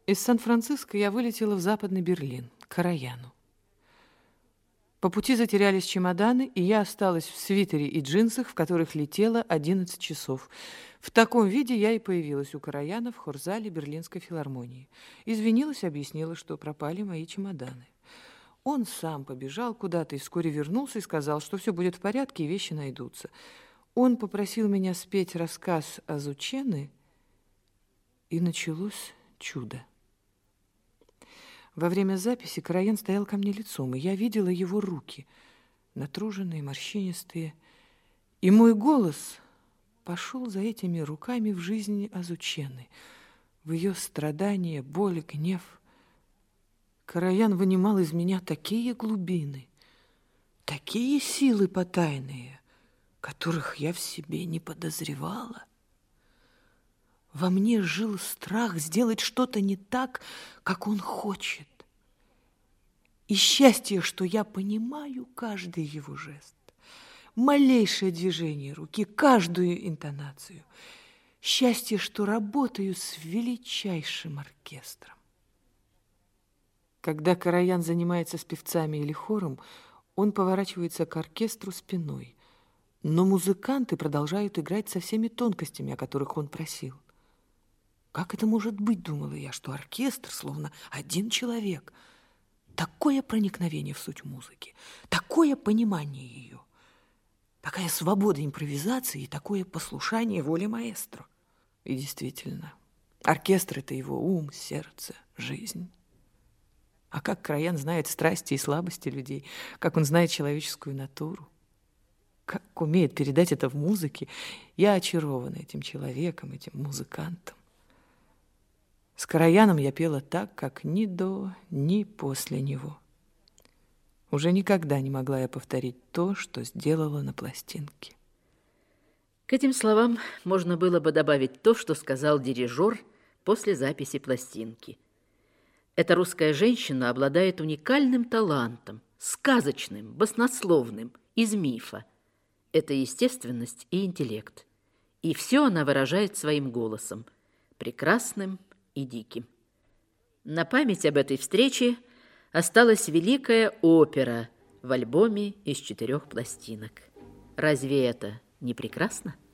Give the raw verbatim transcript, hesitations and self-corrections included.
Из Сан-Франциско я вылетела в Западный Берлин, к Караяну. По пути затерялись чемоданы, и я осталась в свитере и джинсах, в которых летела одиннадцать часов. В таком виде я и появилась у Караяна в хорзале Берлинской филармонии. Извинилась, объяснила, что пропали мои чемоданы. Он сам побежал куда-то и вскоре вернулся и сказал, что все будет в порядке и вещи найдутся. Он попросил меня спеть рассказ Азучены, и началось чудо. Во время записи Караян стоял ко мне лицом, и я видела его руки, натруженные, морщинистые, и мой голос пошел за этими руками в жизни Азучены, в ее страдания, боль, гнев. Караян вынимал из меня такие глубины, такие силы потайные, которых я в себе не подозревала. Во мне жил страх сделать что-то не так, как он хочет. И счастье, что я понимаю каждый его жест, малейшее движение руки, каждую интонацию. Счастье, что работаю с величайшим оркестром. Когда Караян занимается с певцами или хором, он поворачивается к оркестру спиной, но музыканты продолжают играть со всеми тонкостями, о которых он просил. Как это может быть, думала я, что оркестр, словно один человек, такое проникновение в суть музыки, такое понимание ее, такая свобода импровизации и такое послушание воле маэстро. И действительно, оркестр – это его ум, сердце, жизнь. А как Караян знает страсти и слабости людей, как он знает человеческую натуру, как умеет передать это в музыке, я очарована этим человеком, этим музыкантом. С Караяном я пела так, как ни до, ни после него. Уже никогда не могла я повторить то, что сделала на пластинке. К этим словам можно было бы добавить то, что сказал дирижер после записи пластинки. Эта русская женщина обладает уникальным талантом, сказочным, баснословным, из мифа. Это естественность и интеллект. И все она выражает своим голосом, прекрасным и диким. На память об этой встрече осталась великая опера в альбоме из четырех пластинок. Разве это не прекрасно?